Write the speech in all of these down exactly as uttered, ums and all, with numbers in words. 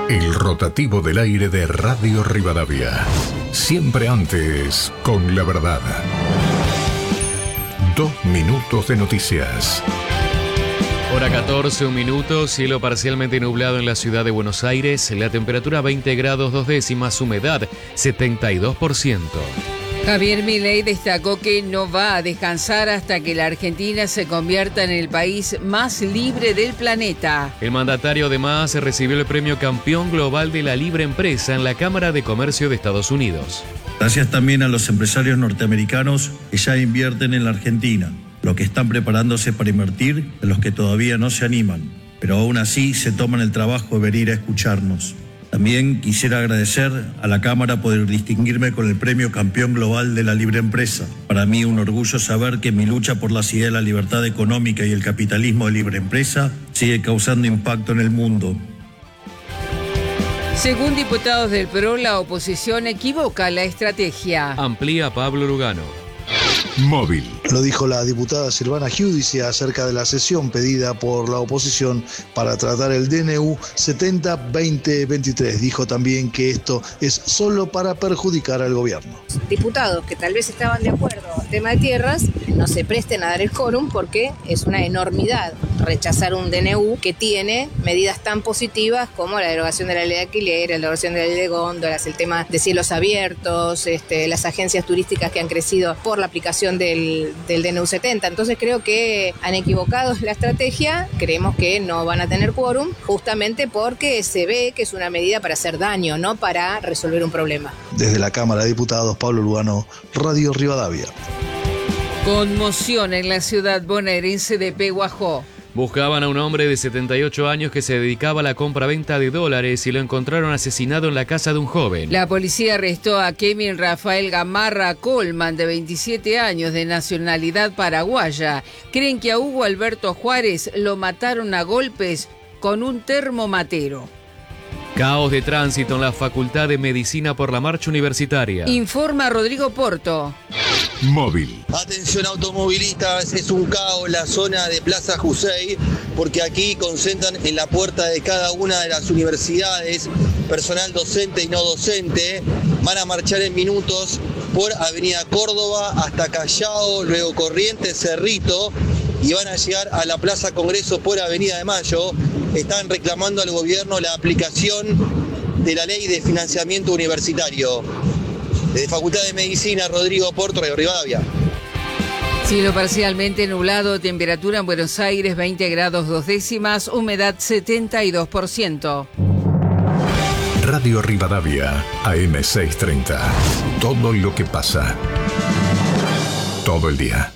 El rotativo del aire de Radio Rivadavia. Siempre antes, con la verdad. Dos minutos de noticias. Hora catorce, un minuto, cielo parcialmente nublado en la ciudad de Buenos Aires, la temperatura veinte grados dos décimas, humedad setenta y dos por ciento. Javier Milei destacó que no va a descansar hasta que la Argentina se convierta en el país más libre del planeta. El mandatario además recibió el premio Campeón Global de la Libre Empresa en la Cámara de Comercio de Estados Unidos. Gracias también a los empresarios norteamericanos que ya invierten en la Argentina, los que están preparándose para invertir, de los que todavía no se animan, pero aún así se toman el trabajo de venir a escucharnos. También quisiera agradecer a la Cámara por distinguirme con el Premio Campeón Global de la Libre Empresa. Para mí un orgullo saber que mi lucha por la ideas de la libertad económica y el capitalismo de libre empresa sigue causando impacto en el mundo. Según diputados del P R O, la oposición equivoca la estrategia. Amplía Pablo Lugano. Móvil. Lo dijo la diputada Silvana Giudicia acerca de la sesión pedida por la oposición para tratar el D N U setenta veinte veintitrés. Dijo también que esto es solo para perjudicar al gobierno. Diputados que tal vez estaban de acuerdo en tema de tierras no se presten a dar el quórum porque es una enormidad rechazar un D N U que tiene medidas tan positivas como la derogación de la ley de alquiler, la derogación de la ley de góndolas, el tema de cielos abiertos, este, las agencias turísticas que han crecido por la aplicación del, del D N U setenta. Entonces creo que han equivocado la estrategia, creemos que no van a tener quórum, justamente porque se ve que es una medida para hacer daño, no para resolver un problema. Desde la Cámara de Diputados, Pablo Lugano, Radio Rivadavia. Conmoción en la ciudad bonaerense de Pehuajó. Buscaban a un hombre de setenta y ocho años que se dedicaba a la compra-venta de dólares y lo encontraron asesinado en la casa de un joven. La policía arrestó a Kevin Rafael Gamarra Colman, de veintisiete años, de nacionalidad paraguaya. Creen que a Hugo Alberto Juárez lo mataron a golpes con un termomatero. Caos de tránsito en la Facultad de Medicina por la marcha universitaria. Informa Rodrigo Porto. Móvil. Atención automovilistas, es un caos la zona de Plaza Jusey, porque aquí concentran en la puerta de cada una de las universidades personal docente y no docente. Van a marchar en minutos por Avenida Córdoba hasta Callao, luego Corrientes, Cerrito, y van a llegar a la Plaza Congreso por Avenida de Mayo. Están reclamando al gobierno la aplicación de la ley de financiamiento universitario. Desde Facultad de Medicina, Rodrigo Porto, de Rivadavia. Cielo parcialmente nublado, temperatura en Buenos Aires veinte grados dos décimas, humedad setenta y dos por ciento. Radio Rivadavia, A M seiscientos treinta. Todo lo que pasa. Todo el día.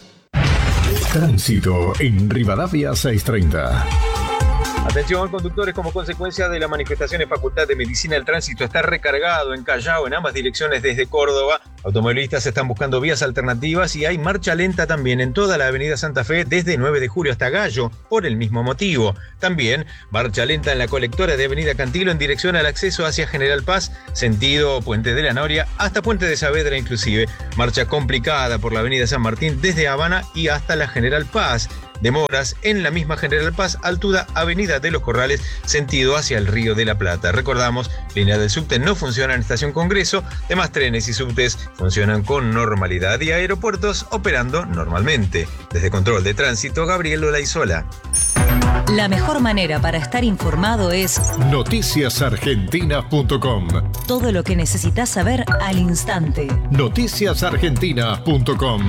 Tránsito en Rivadavia seiscientos treinta. Atención, conductores, como consecuencia de la manifestación en Facultad de Medicina, el tránsito está recargado en Callao en ambas direcciones desde Córdoba. Automovilistas están buscando vías alternativas y hay marcha lenta también en toda la avenida Santa Fe desde nueve de julio hasta Gallo por el mismo motivo. También marcha lenta en la colectora de avenida Cantilo en dirección al acceso hacia General Paz, sentido Puente de la Noria hasta Puente de Saavedra inclusive. Marcha complicada por la avenida San Martín desde Habana y hasta la General Paz. Demoras en la misma General Paz, altura Avenida de los Corrales, sentido hacia el Río de la Plata. Recordamos, línea del subte no funciona en Estación Congreso, demás trenes y subtes funcionan con normalidad y aeropuertos operando normalmente. Desde Control de Tránsito, Gabriel Olaizola. La mejor manera para estar informado es noticias argentinas punto com. Todo lo que necesitas saber al instante. noticias argentinas punto com.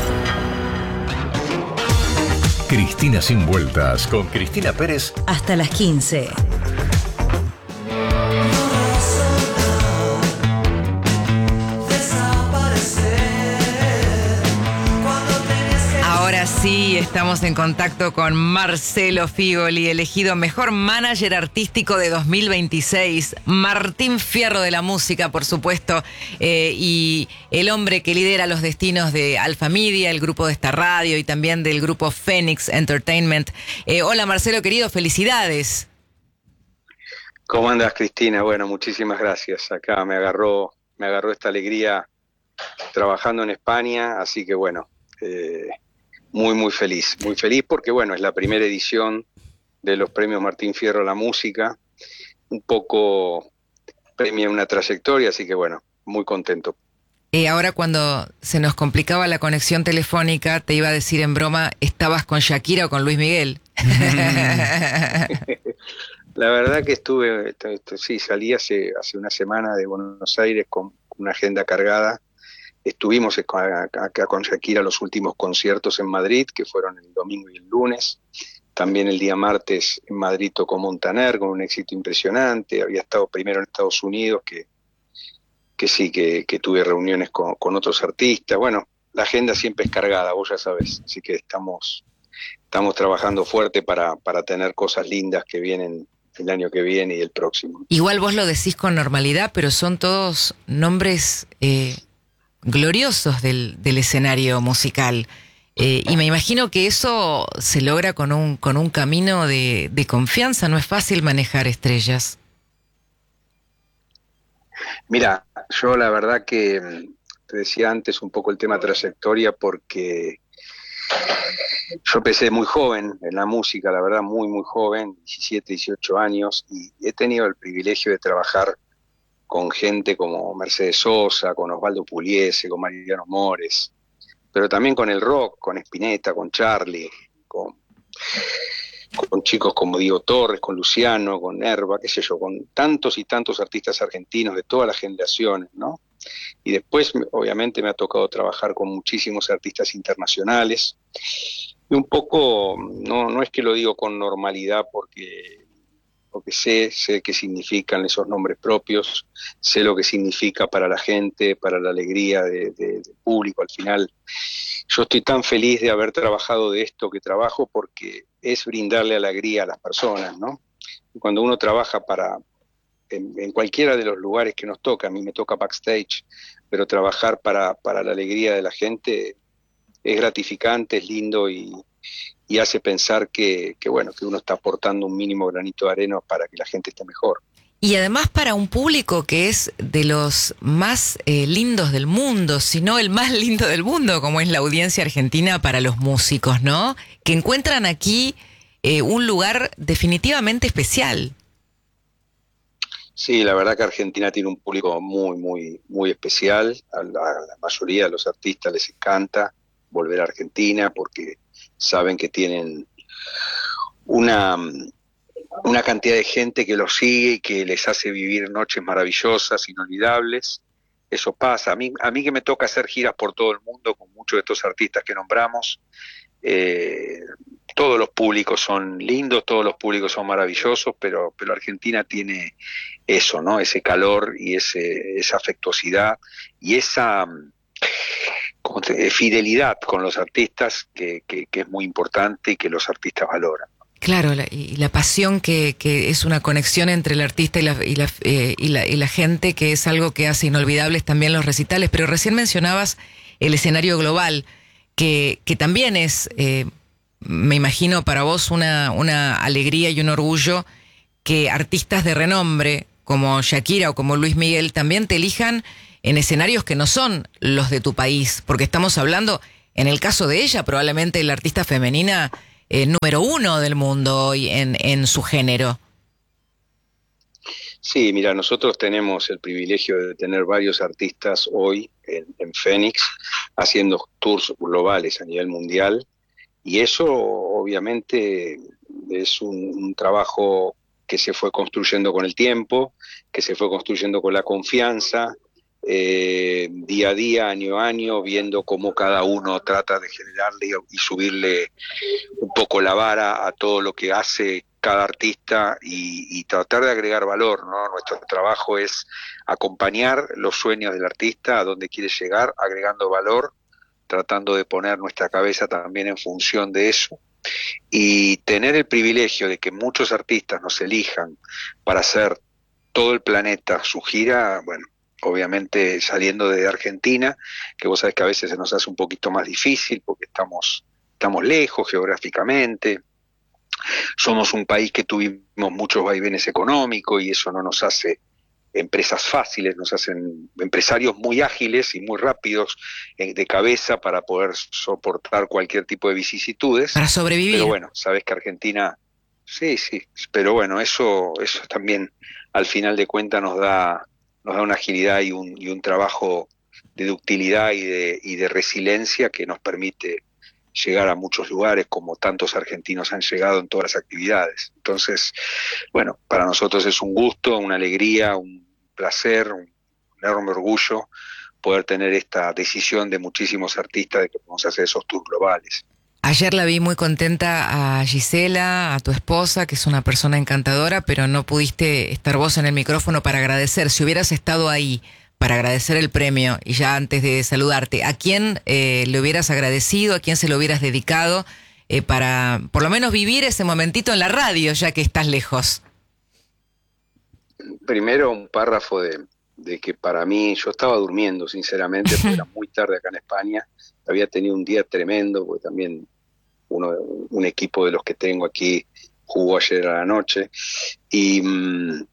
Cristina Sin Vueltas, con Cristina Pérez. Hasta las quince. Ahora sí, estamos en contacto con Marcelo Figoli, elegido mejor manager artístico de dos mil veintiséis. Martín Fierro de la música, por supuesto, eh, y el hombre que lidera los destinos de Alfa Media, el grupo de esta radio, y también del grupo Phoenix Entertainment. Eh, hola Marcelo, querido, felicidades. ¿Cómo andas, Cristina? Bueno, muchísimas gracias. Acá me agarró, me agarró esta alegría trabajando en España, así que bueno, eh, muy, muy feliz. Muy feliz porque, bueno, es la primera edición de los premios Martín Fierro a la música. un poco premia una trayectoria, así que bueno, muy contento. Eh, ahora cuando se nos complicaba la conexión telefónica, te iba a decir en broma, ¿estabas con Shakira o con Luis Miguel? La verdad que estuve, esto, esto, sí, salí hace, hace una semana de Buenos Aires con una agenda cargada. Estuvimos acá con Shakira los últimos conciertos en Madrid, que fueron el domingo y el lunes. También el día martes en Madrid tocó Montaner con un éxito impresionante. Había estado primero en Estados Unidos, que, que sí, que, que tuve reuniones con, con otros artistas. Bueno, la agenda siempre es cargada, vos ya sabés. Así que estamos, estamos trabajando fuerte para, para tener cosas lindas que vienen el año que viene y el próximo. Igual vos lo decís con normalidad, pero son todos nombres eh, gloriosos del, del escenario musical. Eh, y me imagino que eso se logra con un con un camino de, de confianza. No es fácil manejar estrellas. Mira, yo la verdad que te decía antes un poco el tema trayectoria, porque yo empecé muy joven en la música, la verdad muy muy joven, diecisiete, dieciocho años, y he tenido el privilegio de trabajar con gente como Mercedes Sosa, con Osvaldo Pugliese, con Mariano Mores, pero también con el rock, con Spinetta, con Charlie, con, con chicos como Diego Torres, con Luciano, con Nerva, qué sé yo, con tantos y tantos artistas argentinos de todas las generaciones, ¿no? Y después, obviamente, me ha tocado trabajar con muchísimos artistas internacionales, y un poco, no, no es que lo digo con normalidad porque, porque sé, sé qué significan esos nombres propios, sé lo que significa para la gente, para la alegría de, de, del público. Al final, yo estoy tan feliz de haber trabajado de esto que trabajo, porque es brindarle alegría a las personas, ¿no? Y cuando uno trabaja para, en, en cualquiera de los lugares que nos toca, a mí me toca backstage, pero trabajar para, para la alegría de la gente es gratificante, es lindo y, y hace pensar que, que, bueno, que uno está aportando un mínimo granito de arena para que la gente esté mejor. Y además para un público que es de los más eh, lindos del mundo, si no el más lindo del mundo, como es la audiencia argentina para los músicos, ¿no? Que encuentran aquí eh, un lugar definitivamente especial. Sí, la verdad que Argentina tiene un público muy, muy, muy especial. A la, a la mayoría de los artistas les encanta volver a Argentina porque saben que tienen una, una cantidad de gente que los sigue y que les hace vivir noches maravillosas, inolvidables. Eso pasa. A mí, a mí que me toca hacer giras por todo el mundo con muchos de estos artistas que nombramos, eh, todos los públicos son lindos, todos los públicos son maravillosos, pero, pero Argentina tiene eso, ¿no? Ese calor y ese, esa afectuosidad y esa como te, fidelidad con los artistas que, que, que es muy importante y que los artistas valoran. Claro, la, y la pasión que, que es una conexión entre el artista y la, y, la, eh, y, la, y la gente, que es algo que hace inolvidables también los recitales. Pero recién mencionabas el escenario global, que, que también es, eh, me imagino, para vos una, una alegría y un orgullo que artistas de renombre como Shakira o como Luis Miguel también te elijan en escenarios que no son los de tu país, porque estamos hablando, en el caso de ella, probablemente la artista femenina eh, número uno del mundo hoy en, en su género. Sí, mira, nosotros tenemos el privilegio de tener varios artistas hoy en, en Fénix haciendo tours globales a nivel mundial, y eso obviamente es un, un trabajo que se fue construyendo con el tiempo, que se fue construyendo con la confianza, Eh, día a día, año a año, viendo cómo cada uno trata de generarle y subirle un poco la vara a todo lo que hace cada artista y, y tratar de agregar valor, ¿no? Nuestro trabajo es acompañar los sueños del artista a donde quiere llegar, agregando valor, tratando de poner nuestra cabeza también en función de eso, y tener el privilegio de que muchos artistas nos elijan para hacer todo el planeta su gira. Bueno, obviamente saliendo de Argentina, que vos sabés que a veces se nos hace un poquito más difícil porque estamos, estamos lejos geográficamente, somos un país que tuvimos muchos vaivenes económicos y eso no nos hace empresas fáciles, nos hacen empresarios muy ágiles y muy rápidos de cabeza para poder soportar cualquier tipo de vicisitudes. Para sobrevivir. Pero bueno, sabés que Argentina, sí, sí, pero bueno, eso, eso también al final de cuentas nos da, nos da una agilidad y un, y un trabajo de ductilidad y de, y de resiliencia que nos permite llegar a muchos lugares como tantos argentinos han llegado en todas las actividades. Entonces, bueno, para nosotros es un gusto, una alegría, un placer, un enorme orgullo poder tener esta decisión de muchísimos artistas de que podemos hacer esos tours globales. Ayer la vi muy contenta a Gisela, a tu esposa, que es una persona encantadora, pero no pudiste estar vos en el micrófono para agradecer. Si hubieras estado ahí para agradecer el premio, y ya antes de saludarte, ¿a quién eh, le hubieras agradecido, a quién se lo hubieras dedicado eh, para por lo menos vivir ese momentito en la radio, ya que estás lejos? Primero un párrafo de, de que para mí, yo estaba durmiendo sinceramente, porque era muy tarde acá en España, había tenido un día tremendo, porque también uno, un equipo de los que tengo aquí jugó ayer a la noche, y... Mmm,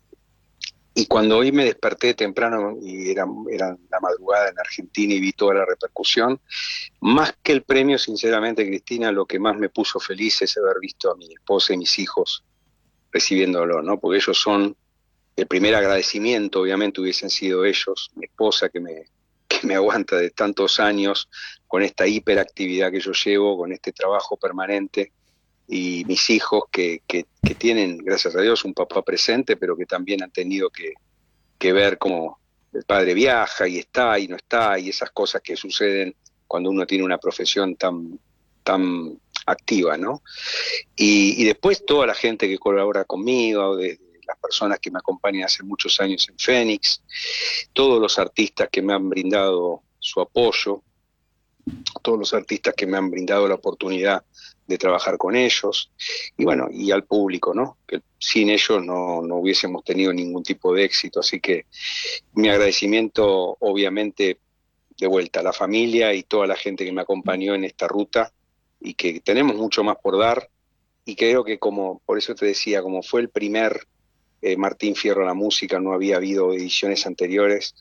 Y cuando hoy me desperté temprano y era, era la madrugada en Argentina y vi toda la repercusión, más que el premio, sinceramente, Cristina, lo que más me puso feliz es haber visto a mi esposa y mis hijos recibiéndolo, ¿no? Porque ellos son, el primer agradecimiento, obviamente, hubiesen sido ellos, mi esposa que me, que me aguanta de tantos años con esta hiperactividad que yo llevo, con este trabajo permanente, y mis hijos que, que, que tienen, gracias a Dios, un papá presente, pero que también han tenido que, que ver cómo el padre viaja y está y no está, y esas cosas que suceden cuando uno tiene una profesión tan, tan activa, ¿no? Y, y después toda la gente que colabora conmigo, desde las personas que me acompañan hace muchos años en Fénix, todos los artistas que me han brindado su apoyo, todos los artistas que me han brindado la oportunidad de trabajar con ellos, y bueno, y al público, ¿no? Que sin ellos no, no hubiésemos tenido ningún tipo de éxito, así que mi agradecimiento, obviamente, de vuelta a la familia y toda la gente que me acompañó en esta ruta, y que tenemos mucho más por dar, y creo que como, por eso te decía, como fue el primer eh, Martín Fierro la música, no había habido ediciones anteriores,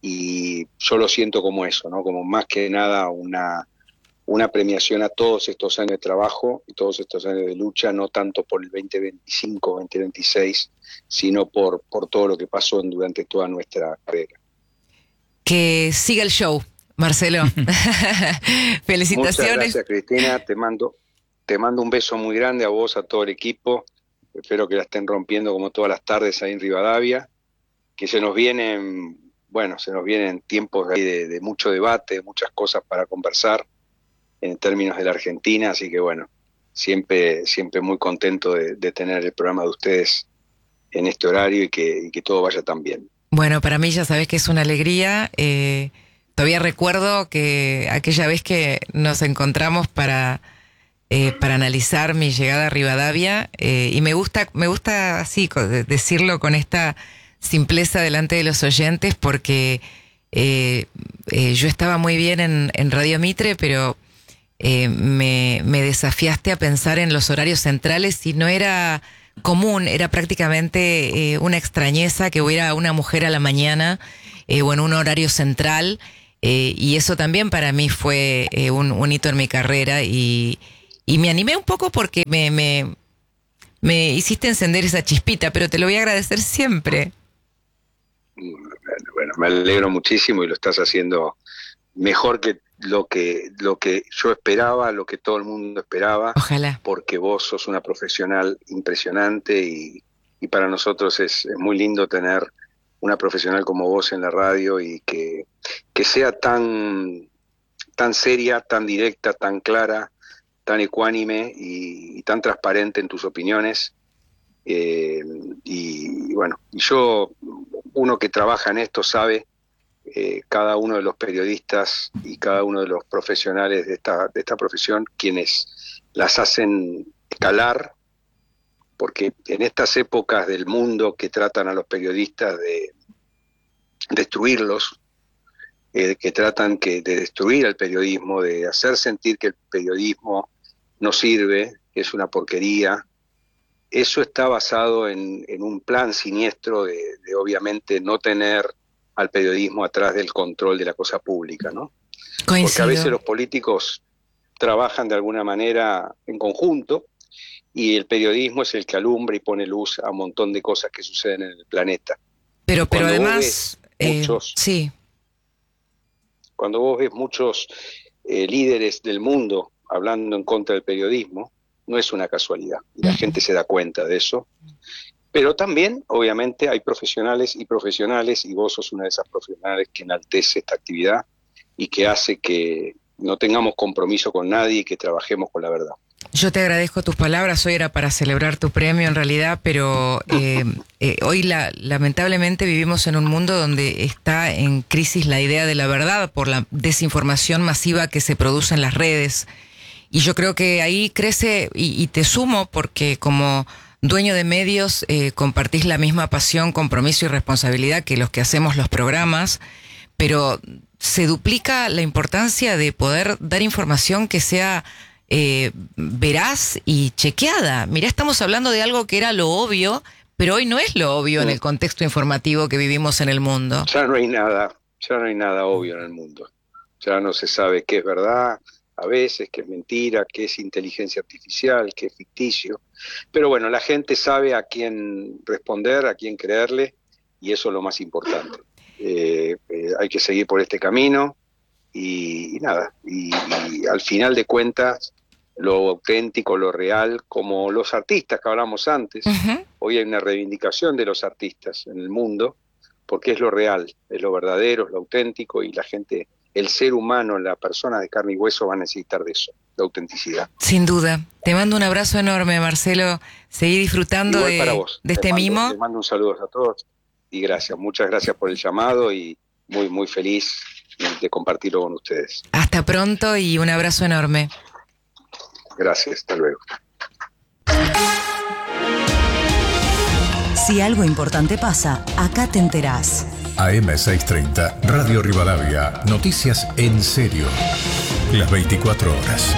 y yo lo siento como eso, ¿no? Como más que nada una una premiación a todos estos años de trabajo y todos estos años de lucha, no tanto por el veinte veinticinco, veinte veintiséis, sino por, por todo lo que pasó durante toda nuestra carrera. Que siga el show, Marcelo. Felicitaciones. Muchas gracias, Cristina. Te mando, te mando un beso muy grande a vos, a todo el equipo. Espero que la estén rompiendo como todas las tardes ahí en Rivadavia. Que se nos vienen, bueno, se nos vienen tiempos ahí de, de mucho debate, de muchas cosas para conversar en términos de la Argentina, así que bueno, siempre, siempre muy contento de, de tener el programa de ustedes en este horario y que, y que todo vaya tan bien. Bueno, para mí ya sabes que es una alegría. Eh, todavía recuerdo que aquella vez que nos encontramos para, eh, para analizar mi llegada a Rivadavia, eh, y me gusta, me gusta así decirlo con esta simpleza delante de los oyentes, porque eh, eh, yo estaba muy bien en, en Radio Mitre, pero Eh, me, me desafiaste a pensar en los horarios centrales y no era común, era prácticamente eh, una extrañeza que hubiera una mujer a la mañana eh, o en un horario central, eh, y eso también para mí fue eh, un, un hito en mi carrera, y, y me animé un poco porque me, me, me hiciste encender esa chispita, pero te lo voy a agradecer siempre. Bueno, bueno, me alegro muchísimo y lo estás haciendo mejor que lo que lo que yo esperaba, lo que todo el mundo esperaba. Ojalá. Porque vos sos una profesional impresionante y, y para nosotros es, es muy lindo tener una profesional como vos en la radio y que, que sea tan, tan seria, tan directa, tan clara, tan ecuánime y, y tan transparente en tus opiniones. Eh, y, y bueno, yo, uno que trabaja en esto sabe, Eh, cada uno de los periodistas y cada uno de los profesionales de esta, de esta profesión, quienes las hacen escalar, porque en estas épocas del mundo que tratan a los periodistas de destruirlos, eh, que tratan que de destruir al periodismo, de hacer sentir que el periodismo no sirve, que es una porquería, eso está basado en, en un plan siniestro de, de obviamente no tener al periodismo atrás del control de la cosa pública, ¿no? Coincido. Porque a veces los políticos trabajan de alguna manera en conjunto y el periodismo es el que alumbra y pone luz a un montón de cosas que suceden en el planeta. Pero, pero Cuando vos además, ves eh, muchos, sí. Cuando vos ves muchos eh, líderes del mundo hablando en contra del periodismo, no es una casualidad. Y la gente se da cuenta de eso. Pero también, obviamente, hay profesionales y profesionales, y vos sos una de esas profesionales que enaltece esta actividad y que hace que no tengamos compromiso con nadie y que trabajemos con la verdad. Yo te agradezco tus palabras, hoy era para celebrar tu premio en realidad, pero eh, eh, hoy la, lamentablemente vivimos en un mundo donde está en crisis la idea de la verdad por la desinformación masiva que se produce en las redes. Y yo creo que ahí crece, y, y te sumo porque como dueño de medios eh, compartís la misma pasión, compromiso y responsabilidad que los que hacemos los programas, pero se duplica la importancia de poder dar información que sea eh, veraz y chequeada. Mirá, estamos hablando de algo que era lo obvio, pero hoy no es lo obvio en el contexto informativo que vivimos en el mundo. Ya no hay nada, ya no hay nada obvio en el mundo. Ya no se sabe qué es verdad, a veces, qué es mentira, qué es inteligencia artificial, qué es ficticio. Pero bueno, la gente sabe a quién responder, a quién creerle, y eso es lo más importante. Eh, eh, hay que seguir por este camino y, y nada, y, y al final de cuentas, lo auténtico, lo real, como los artistas que hablamos antes, uh-huh. Hoy hay una reivindicación de los artistas en el mundo, porque es lo real, es lo verdadero, es lo auténtico, y la gente... El ser humano, la persona de carne y hueso va a necesitar de eso, de autenticidad. Sin duda. Te mando un abrazo enorme, Marcelo. Seguí disfrutando de, de este te mando, mimo. Te mando un saludo a todos y gracias. Muchas gracias por el llamado y muy, muy feliz de compartirlo con ustedes. Hasta pronto y un abrazo enorme. Gracias, hasta luego. Si algo importante pasa, acá te enterás. A M seiscientos treinta, Radio Rivadavia, noticias en serio, las veinticuatro horas.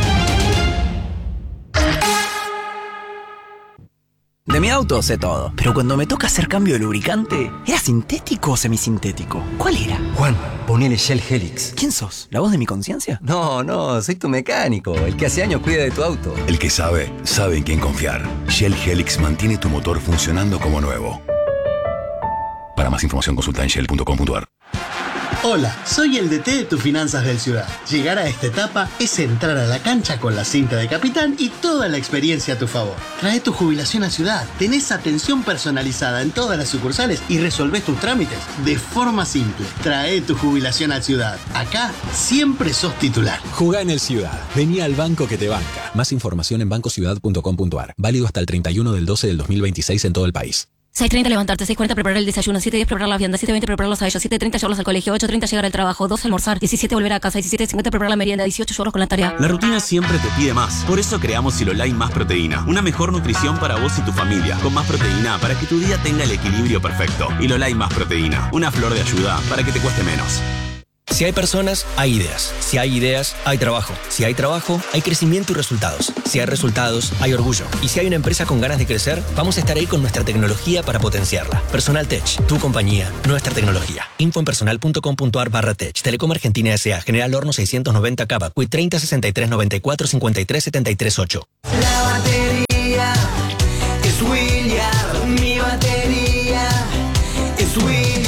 De mi auto sé todo, pero cuando me toca hacer cambio de lubricante, ¿era sintético o semisintético? ¿Cuál era? Juan, ponele Shell Helix. ¿Quién sos? ¿La voz de mi conciencia? No, no, soy tu mecánico, el que hace años cuida de tu auto. El que sabe, sabe en quién confiar. Shell Helix mantiene tu motor funcionando como nuevo. Para más información consulta en shell punto com punto a r. Hola, soy el D T de tus finanzas del Ciudad. Llegar a esta etapa es entrar a la cancha con la cinta de capitán y toda la experiencia a tu favor. Trae tu jubilación a Ciudad, tenés atención personalizada en todas las sucursales y resolvés tus trámites de forma simple. Trae tu jubilación a Ciudad. Acá siempre sos titular. Jugá en el Ciudad. Vení al banco que te banca. Más información en banco ciudad punto com punto a r. Válido hasta el treinta y uno del doce del dos mil veintiséis en todo el país. seis treinta levantarte, seis cuarenta preparar el desayuno, siete diez preparar la vianda, siete veinte prepararlos a ellos, siete treinta llevarlos al colegio, ocho treinta llegar al trabajo, doce almorzar, diecisiete volver a casa, diecisiete cincuenta preparar la merienda, dieciocho llevarlos con la tarea. La rutina siempre te pide más. Por eso creamos Silolai Más Proteína. Una mejor nutrición para vos y tu familia. Con más proteína para que tu día tenga el equilibrio perfecto. Silolai Más Proteína. Una flor de ayuda para que te cueste menos. Si hay personas, hay ideas. Si hay ideas, hay trabajo. Si hay trabajo, hay crecimiento y resultados. Si hay resultados, hay orgullo. Y si hay una empresa con ganas de crecer, vamos a estar ahí con nuestra tecnología para potenciarla. Personal Tech, tu compañía, nuestra tecnología. Info en personal punto com punto a r barra tech. Telecom Argentina S A. General Horno seiscientos noventa Cava. Quit treinta sesenta y tres noventa y cuatro cincuenta y tres setenta y tres ocho. La batería es William. Mi batería es William.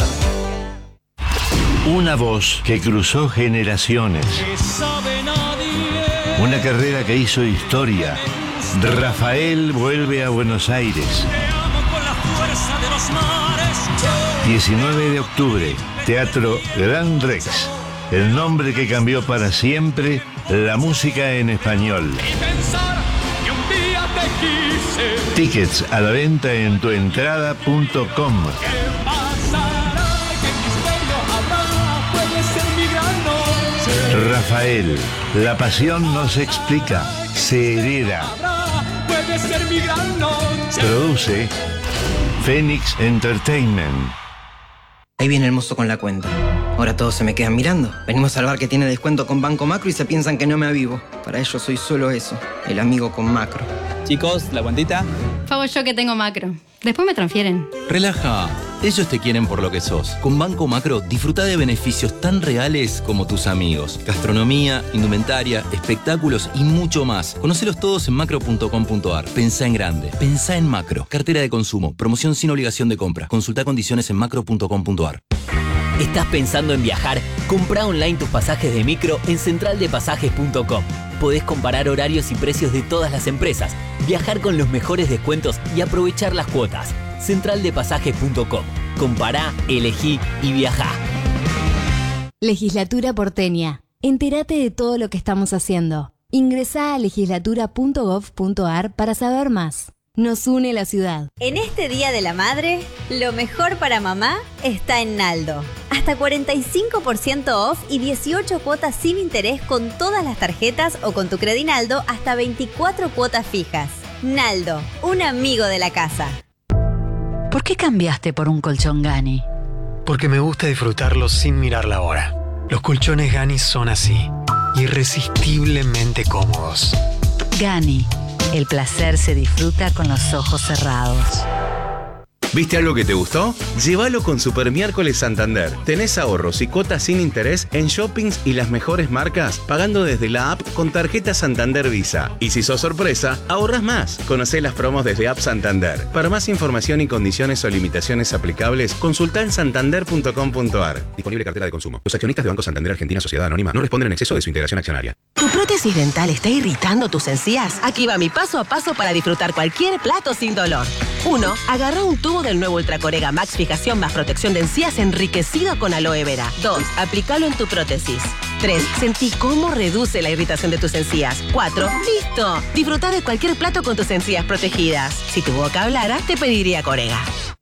Una voz que cruzó generaciones. Una carrera que hizo historia. Rafael vuelve a Buenos Aires. diecinueve de octubre, Teatro Gran Rex. El nombre que cambió para siempre la música en español. Tickets a la venta en tuentrada punto com. Rafael, la pasión no se explica, se hereda. Produce Phoenix Entertainment. Ahí viene el mozo con la cuenta. Ahora todos se me quedan mirando. Venimos al bar que tiene descuento con Banco Macro y se piensan que no me avivo. Para ellos soy solo eso, el amigo con Macro. Chicos, la cuentita. Pago yo que tengo Macro. Después me transfieren. Relaja. Ellos te quieren por lo que sos. Con Banco Macro, disfruta de beneficios tan reales como tus amigos. Gastronomía, indumentaria, espectáculos y mucho más. Conocelos todos en macro punto com punto ar. Pensá en grande. Pensá en Macro. Cartera de consumo. Promoción sin obligación de compra. Consulta condiciones en macro punto com punto ar. ¿Estás pensando en viajar? Comprá online tus pasajes de micro en central de pasajes punto com. Podés comparar horarios y precios de todas las empresas, viajar con los mejores descuentos y aprovechar las cuotas. central de pasajes punto com. Compará, elegí y viajá. Legislatura porteña. Entérate de todo lo que estamos haciendo. Ingresá a legislatura punto gov punto ar para saber más. Nos une la ciudad. En este Día de la Madre, lo mejor para mamá está en Naldo. Hasta cuarenta y cinco por ciento off y dieciocho cuotas sin interés con todas las tarjetas o con tu Credinaldo hasta veinticuatro cuotas fijas. Naldo, un amigo de la casa. ¿Por qué cambiaste por un colchón Gani? Porque me gusta disfrutarlo sin mirar la hora. Los colchones Gani son así, irresistiblemente cómodos. Gani. El placer se disfruta con los ojos cerrados. ¿Viste algo que te gustó? Llévalo con Super Miércoles Santander. Tenés ahorros y cuotas sin interés en shoppings y las mejores marcas, pagando desde la app con tarjeta Santander Visa. Y si sos sorpresa, ahorras más. Conocé las promos desde App Santander. Para más información y condiciones o limitaciones aplicables, consultá en santander punto com punto ar. Disponible cartera de consumo. Los accionistas de Banco Santander Argentina Sociedad Anónima no responden en exceso de su integración accionaria. ¿Tu prótesis dental está irritando tus encías? Aquí va mi paso a paso para disfrutar cualquier plato sin dolor. uno. Agarra un tubo del nuevo Ultra Corega Max Fijación más protección de encías enriquecido con aloe vera. dos. Aplícalo en tu prótesis. tres. Sentí cómo reduce la irritación de tus encías. cuatro. ¡Listo! Disfruta de cualquier plato con tus encías protegidas. Si tu boca hablara, te pediría Corega.